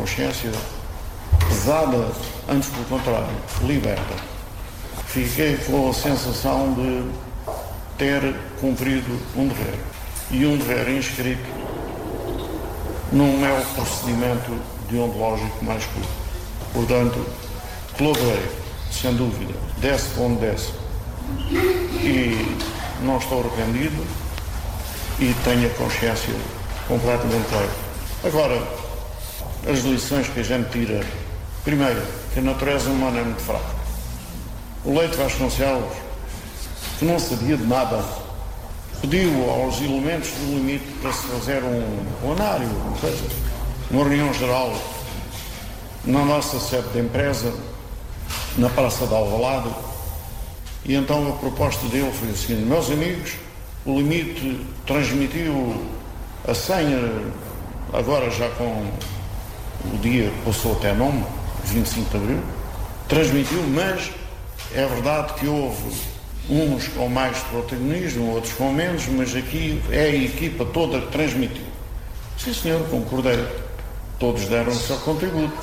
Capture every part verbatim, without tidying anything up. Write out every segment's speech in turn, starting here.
consciência pesada, antes pelo contrário, liberta. Fiquei com a sensação de ter cumprido um dever. E um dever inscrito não é o procedimento deontológico mais puro. Portanto, colaborei, sem dúvida, desce onde desce. E não estou arrependido e tenho a consciência completamente clara. Agora, as lições que a gente tira, primeiro, que a natureza humana é muito fraca. O Leite Vasconcelos, que não sabia de nada, pediu aos elementos do limite para se fazer um plenário, uma coisa, uma reunião geral na nossa sede de empresa, na Praça de Alvalade, e então a proposta dele foi assim: meus amigos, o limite transmitiu a senha, agora já com o dia que passou até nome, vinte e cinco de abril, transmitiu, mas é verdade que houve uns com mais protagonismo, outros com menos, mas aqui é a equipa toda que transmitiu. Sim, senhor, concordei. Todos deram o seu contributo.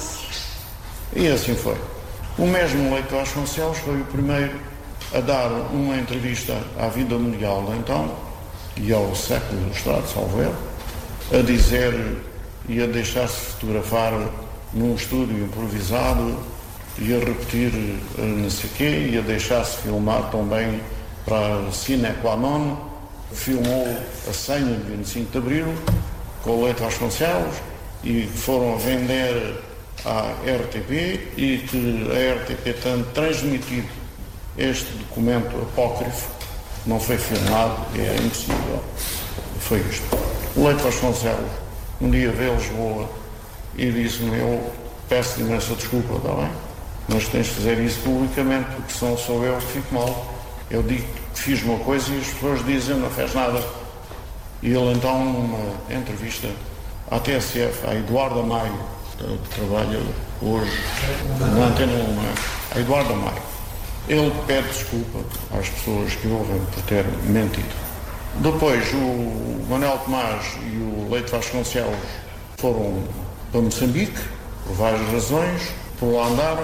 E assim foi. O mesmo Leite Vasconcelos foi o primeiro a dar uma entrevista à Vida Mundial de então e ao Século Ilustrado, salvo erro, a dizer e a deixar-se fotografar num estúdio improvisado e a repetir não sei o quê, e a deixar-se filmar também para Sine Qua Non. Filmou a senha de vinte e cinco de abril com o Leite Vasconcelos e foram vender à R T P, e que a R T P tem transmitido este documento apócrifo, não foi filmado, é impossível. Foi isto. O Leite Vasconcelos um dia veio a Lisboa e disse-me: eu peço imensa desculpa, está bem? Mas tens de fazer isso publicamente, porque senão sou eu que fico mal. Eu digo que fiz uma coisa e as pessoas dizem não fez nada. E ele então, numa entrevista à T S F, à Eduardo Amaya, que trabalha hoje na Antena um, não é? A Eduardo Amaya, ele pede desculpa às pessoas que ouvem por ter mentido. Depois o Manuel Tomás e o Leite Vasconcelos foram para Moçambique, por várias razões, por lá andaram,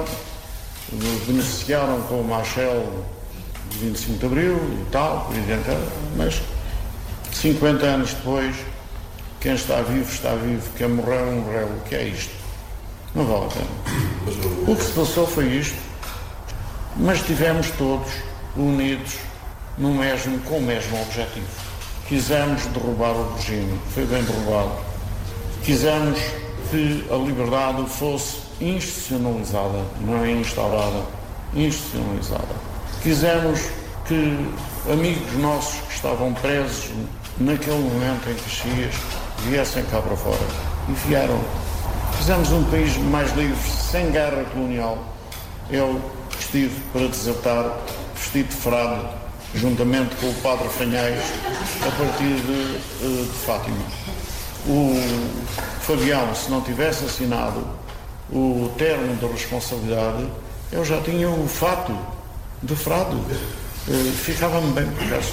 beneficiaram com o Machel de vinte e cinco de abril e tal, mas cinquenta anos depois, quem está vivo está vivo, quem morreu morreu. O que é isto? Não vale a pena. O que se passou foi isto, mas estivemos todos unidos no mesmo, com o mesmo objetivo. Quisemos derrubar o regime, foi bem derrubado. Quisemos que a liberdade fosse institucionalizada, não é instaurada, institucionalizada. Quisemos que amigos nossos que estavam presos naquele momento em Caxias viessem cá para fora, e vieram. Fizemos um país mais livre, sem guerra colonial. Eu estive para desertar, vestido de frade, juntamente com o padre Fanhais, a partir de, de Fátima. O Fabião, se não tivesse assinado o termo de responsabilidade, eu já tinha o fato de frade. Uh, Ficava-me bem por acaso.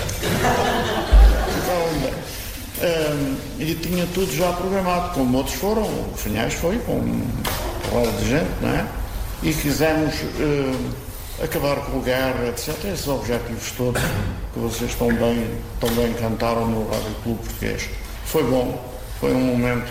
Ficava-me bem. Uh, e tinha tudo já programado, como outros foram. O Fanhais foi, com um roda de gente, não é? E quisemos uh, acabar com a guerra, etcétera. Esses objetivos todos que vocês tão bem, tão bem cantaram no Rádio Clube Português. Foi bom, foi um momento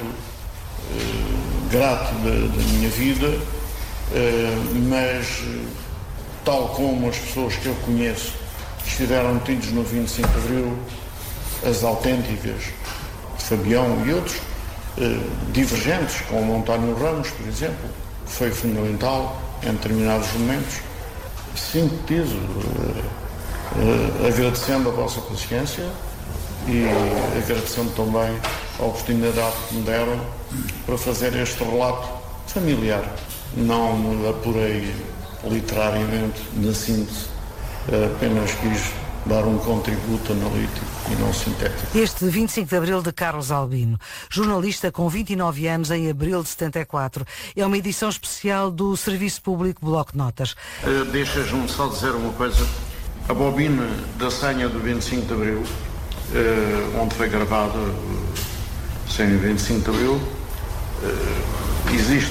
uh, grato da, da minha vida, uh, mas tal como as pessoas que eu conheço que estiveram metidos no vinte e cinco de abril, as autênticas, Fabião e outros, eh, divergentes, como o António Ramos, por exemplo, que foi fundamental em determinados momentos, sintetizo, eh, eh, agradecendo a vossa paciência e agradecendo também a oportunidade que me deram para fazer este relato familiar. Não me apurei literariamente na síntese, apenas quis dar um contributo analítico e não sintético. Este vinte e cinco de abril de Carlos Albino, jornalista com vinte e nove anos em abril de setenta e quatro, é uma edição especial do Serviço Público Bloco de Notas. Uh, Deixas-me só dizer uma coisa. A bobina da senha do vinte e cinco de abril, uh, onde foi gravada a senha do vinte e cinco de abril, uh, existe